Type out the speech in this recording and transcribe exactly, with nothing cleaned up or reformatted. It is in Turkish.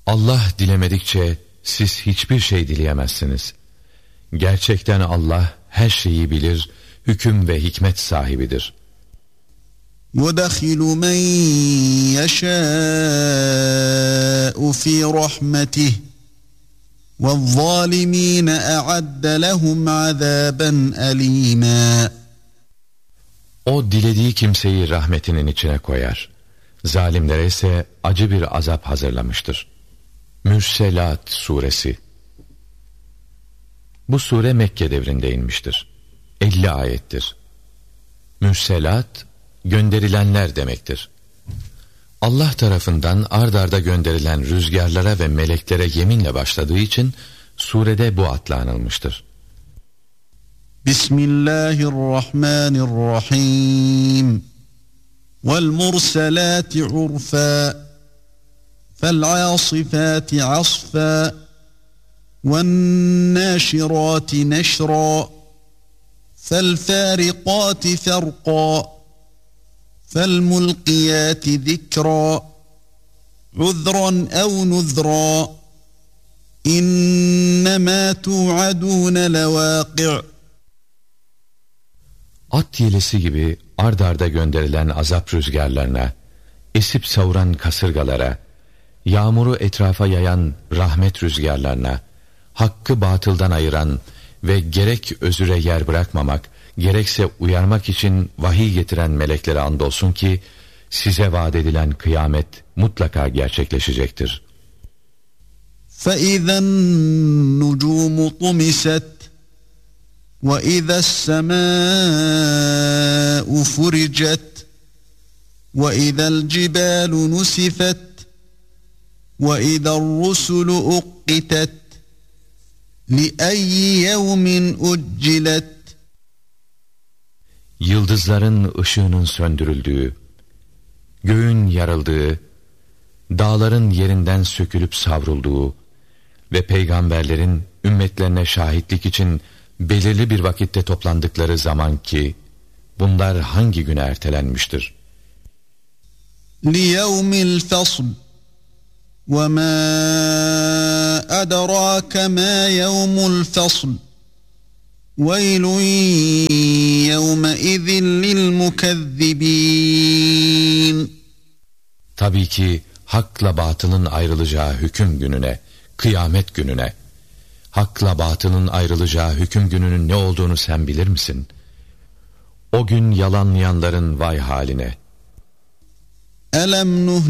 Allah dilemedikçe siz hiçbir şey dileyemezsiniz. Gerçekten Allah her şeyi bilir, hüküm ve hikmet sahibidir. وَدَخِلُ مَنْ يَشَاءُ فِي رَحْمَتِهِ وَالظَّالِمِينَ أَعَدَّ لَهُمْ عَذَابًا أَلِيمًا. O dilediği kimseyi rahmetinin içine koyar. Zalimlere ise acı bir azap hazırlamıştır. Mürselat Suresi. Bu sure Mekke devrinde inmiştir. elli ayettir. Mürselat, gönderilenler demektir. Allah tarafından ard arda gönderilen rüzgarlara ve meleklere yeminle başladığı için surede bu adla anılmıştır. Bismillahirrahmanirrahim. وَالْمُرْسَلَاتِ عُرْفًا فَالْعَاصِفَاتِ عَصْفًا وَالنَّاشِرَاتِ نَشْرًا فَالْفَارِقَاتِ فَرْقًا فَالْمُلْقِيَاتِ ذِكْرًا عُذْرًا أَوْ نُذْرًا إِنَّمَا تُوعَدُونَ لَوَاقِعٌ. At yelesi gibi ard arda gönderilen azap rüzgarlarına, esip savuran kasırgalara, yağmuru etrafa yayan rahmet rüzgarlarına, hakkı batıldan ayıran ve gerek özüre yer bırakmamak, gerekse uyarmak için vahiy getiren meleklere andolsun ki, size vaat edilen kıyamet mutlaka gerçekleşecektir. فَإِذَا النُّجُومُ طُمِسَتْ وَإِذَا السَّمَاءُ فُرِجَتْ وَإِذَا الْجِبَالُ نُسِفَتْ وَإِذَا الرُّسُلُ أُقِّتَتْ لِأَيِّ يَوْمٍ أُجِّلَتْ. Yıldızların ışığının söndürüldüğü, göğün yarıldığı, dağların yerinden sökülüp savrulduğu ve peygamberlerin ümmetlerine şahitlik için belirli bir vakitte toplandıkları zaman ki, bunlar hangi güne ertelenmiştir? لِيَوْمِ الْفَصْلِ وَمَا أَدْرَاكَ مَا يَوْمُ الْفَصْلِ وَيْلٌ يَوْمَئِذٍ لِلْمُكَذِّبِينَ. Tabii ki hakla batılın ayrılacağı hüküm gününe, kıyamet gününe. Hakla batılın ayrılacağı hüküm gününün ne olduğunu sen bilir misin? O gün yalanlayanların vay haline. Elem nuh